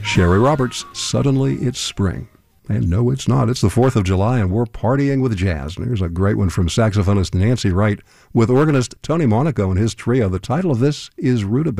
Sherry Roberts, Suddenly It's Spring. And no, it's not. It's the 4th of July, and we're partying with jazz. And here's a great one from saxophonist Nancy Wright with organist Tony Monaco and his trio. The title of this is Rutabaga.